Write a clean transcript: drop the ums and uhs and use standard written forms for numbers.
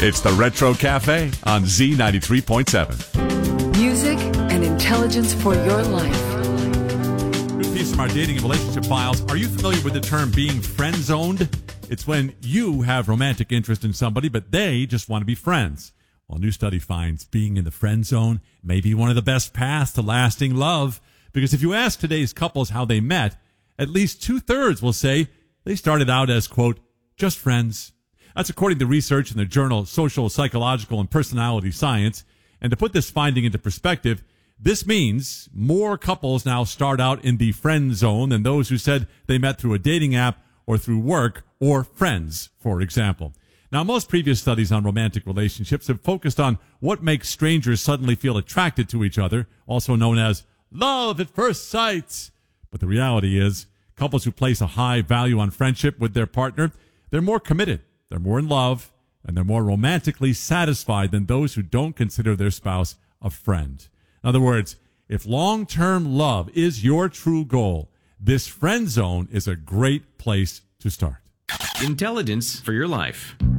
It's the Retro Cafe on Z93.7. Music and intelligence for your life. Good piece from our dating and relationship files. Are you familiar with the term being friend-zoned? It's when you have romantic interest in somebody, but they just want to be friends. Well, a new study finds being in the friend zone may be one of the best paths to lasting love. Because if you ask today's couples how they met, at least 2/3 will say they started out as, quote, just friends. That's according to research in the journal Social, Psychological, and Personality Science. And to put this finding into perspective, this means more couples now start out in the friend zone than those who said they met through a dating app or through work or friends, for example. Now, most previous studies on romantic relationships have focused on what makes strangers suddenly feel attracted to each other, also known as love at first sight. But the reality is, couples who place a high value on friendship with their partner, they're more committed, they're more in love, and they're more romantically satisfied than those who don't consider their spouse a friend. In other words, if long-term love is your true goal, this friend zone is a great place to start. Intelligence for your life.